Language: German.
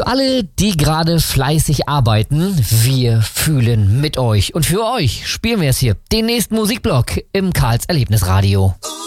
alle, die gerade fleißig arbeiten, wir fühlen mit euch. Und für euch spielen wir es hier, den nächsten Musikblock im Karls Erlebnisradio.